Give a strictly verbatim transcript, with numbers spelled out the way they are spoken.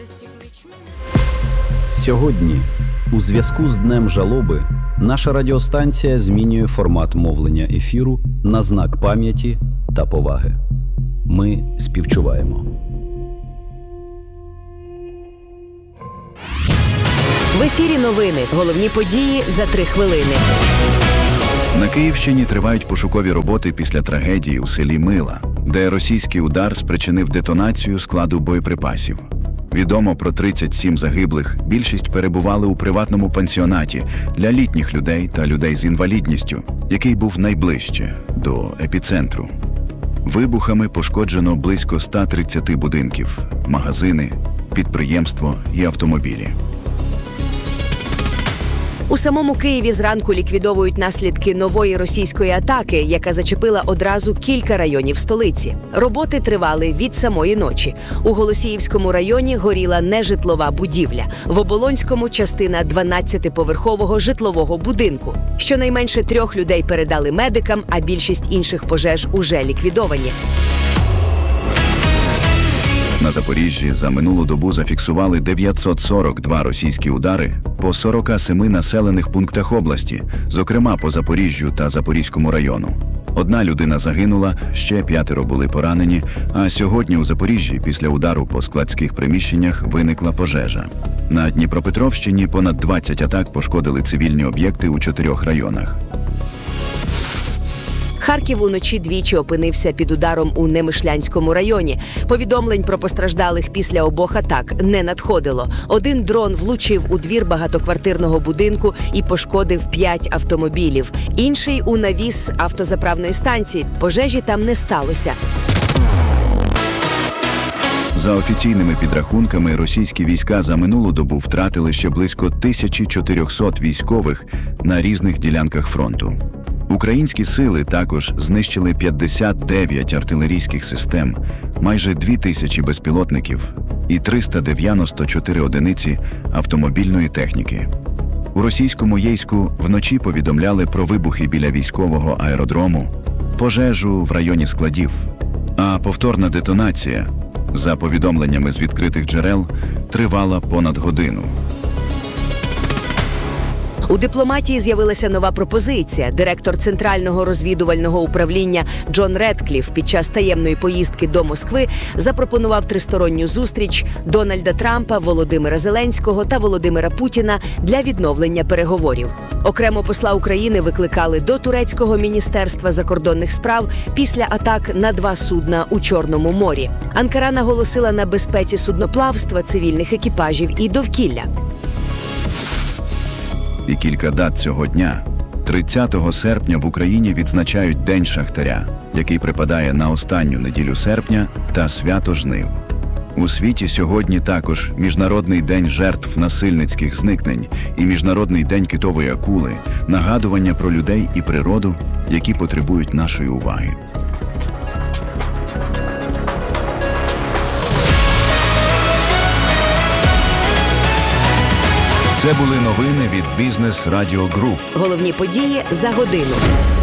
Сьогодні, у зв'язку з Днем жалоби, наша радіостанція змінює формат мовлення ефіру на знак пам'яті та поваги. Ми співчуваємо. В ефірі новини. Головні події за три хвилини. На Київщині тривають пошукові роботи після трагедії у селі Мила, де російський удар спричинив детонацію складу боєприпасів. Відомо про тридцять сім загиблих, більшість перебували у приватному пансіонаті для літніх людей та людей з інвалідністю, який був найближче до епіцентру. Вибухами пошкоджено близько ста тридцяти будинків, магазини, підприємство і автомобілі. У самому Києві зранку ліквідовують наслідки нової російської атаки, яка зачепила одразу кілька районів столиці. Роботи тривали від самої ночі. У Голосіївському районі горіла нежитлова будівля. В Оболонському – частина дванадцятиповерхового житлового будинку. Щонайменше трьох людей передали медикам, а більшість інших пожеж уже ліквідовані. На Запоріжжі за минулу добу зафіксували дев'ятсот сорок два російські удари по сорока семи населених пунктах області, зокрема по Запоріжжю та Запорізькому району. Одна людина загинула, ще п'ятеро були поранені, а сьогодні у Запоріжжі після удару по складських приміщеннях виникла пожежа. На Дніпропетровщині понад двадцять атак пошкодили цивільні об'єкти у чотирьох районах. Харків уночі двічі опинився під ударом у Немишлянському районі. Повідомлень про постраждалих після обох атак не надходило. Один дрон влучив у двір багатоквартирного будинку і пошкодив п'ять автомобілів. Інший – у навіс автозаправної станції. Пожежі там не сталося. За офіційними підрахунками, російські війська за минулу добу втратили ще близько тисячі чотирьохсот військових на різних ділянках фронту. Українські сили також знищили п'ятдесят дев'ять артилерійських систем, майже дві тисячі безпілотників і триста дев'яносто чотири одиниці автомобільної техніки. У російському Єйську вночі повідомляли про вибухи біля військового аеродрому, пожежу в районі складів, а повторна детонація, за повідомленнями з відкритих джерел, тривала понад годину. У дипломатії з'явилася нова пропозиція. Директор Центрального розвідувального управління Джон Редкліф під час таємної поїздки до Москви запропонував тристоронню зустріч Дональда Трампа, Володимира Зеленського та Володимира Путіна для відновлення переговорів. Окремо посла України викликали до турецького міністерства закордонних справ після атак на два судна у Чорному морі. Анкара наголосила на безпеці судноплавства, цивільних екіпажів і довкілля. І кілька дат цього дня. тридцятого серпня в Україні відзначають День шахтаря, який припадає на останню неділю серпня, та свято жнив. У світі сьогодні також Міжнародний день жертв насильницьких зникнень і Міжнародний день китової акули – нагадування про людей і природу, які потребують нашої уваги. Це були новини від Бізнес Радіо Груп. Головні події за годину.